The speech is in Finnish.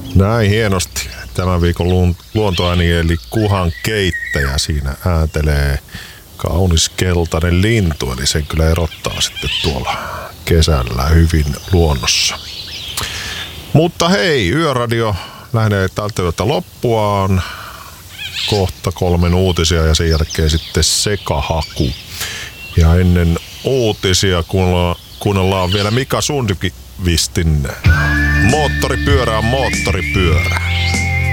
Näin hienosti tämän viikon luontoääni eli kuhan keittäjä. Siinä ääntelee kaunis keltainen lintu, eli sen kyllä erottaa sitten tuolla kesällä hyvin luonnossa. Mutta hei, Yöradio lähenee tältä yöltä loppuaan. Kohta 3 uutisia ja sen jälkeen sitten sekahaku. Ja ennen uutisia kuunnellaan vielä Mika Sundqvistin Moottoripyörä on moottoripyörä.